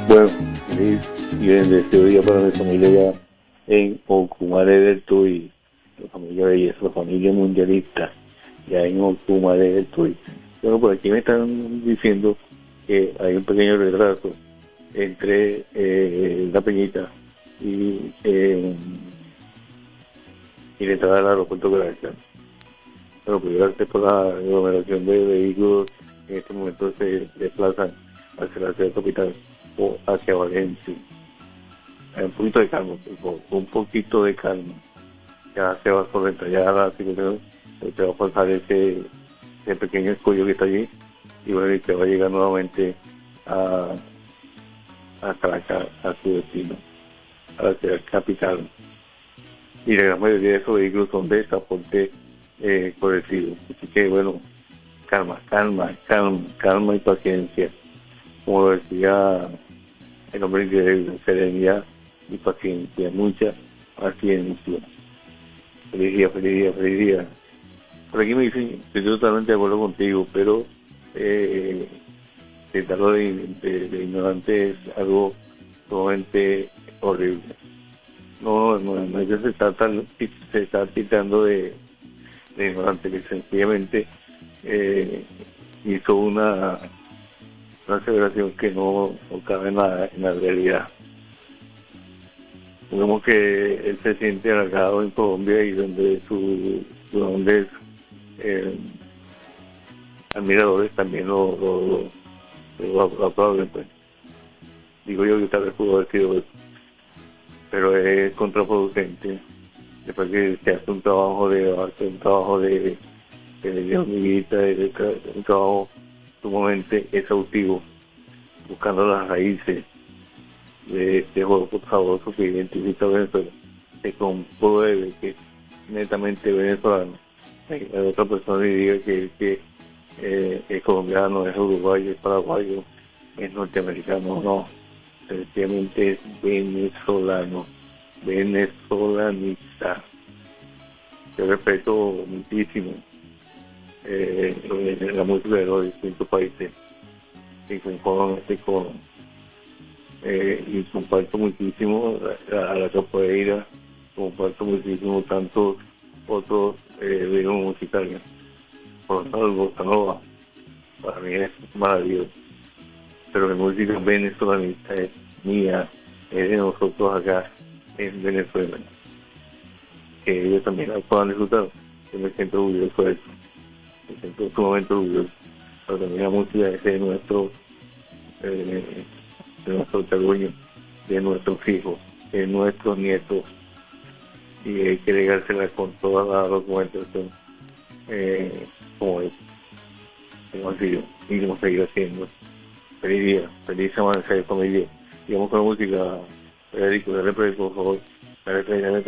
Bueno, feliz y bendecido día para mi familia ya en Ocumare del Tuy, la familia belleza, la familia mundialista, ya en Ocumare del Tuy. Bueno, por aquí me están diciendo que hay un pequeño retraso entre La Peñita y la entrada del aeropuerto Caracas. Bueno, pues gracias por la aglomeración de vehículos en este momento se desplazan hacia la ciudad capital o hacia Valencia. Hay un poquito de calma, un poquito de calma. Ya se va a solventar, ya la situación te va a pasar ese pequeño escollo que está allí y bueno, y te va a llegar nuevamente a Caracas, a su destino, a la ciudad capital. Y la gran mayoría de esos vehículos son de transporte colectivo. Así que bueno, calma y paciencia. Como lo decía el hombre de serenidad y paciencia, mucha paciencia. Feliz día, feliz día, feliz día. Por aquí me dicen, estoy totalmente de acuerdo contigo, pero tratarlo de ignorante es algo sumamente horrible. No, ellos se está titando de ignorante, que sencillamente hizo una aseveración que no cabe en la realidad. Digamos que él se siente halagado en Colombia y donde sus grandes admiradores también lo aplauden, pues. Digo yo que tal vez pudo haber sido eso, pero es contraproducente. Después que se hace un trabajo de hormiguita, un trabajo sumamente exhaustivo, buscando las raíces de este juego sabroso que identifica a Venezuela, se compruebe que es netamente venezolano. Hay otra persona que diga que es colombiano, es uruguayo, es paraguayo, es norteamericano, no, sencillamente es venezolano, venezolanista. Yo respeto muchísimo la música de los distintos países que conforman este cono. Y comparto muchísimo a la capoeira, comparto muchísimo tantos otros ritmos musicales. Por lo tanto, el bossa nova para mí es maravilloso, pero la música venezolanista es mía, es de nosotros acá en Venezuela, que ellos también la puedan disfrutar. Yo me siento orgulloso de eso, me siento sumamente orgulloso, pero también la música es de nuestro orgullo, de nuestros hijos, de nuestros nietos, y hay que legársela con toda la documentación como es, hemos sido y hemos seguido haciendo. Feliz día, feliz amanecer familia. Y vamos con la música, Federico, dale play, por favor, dale play,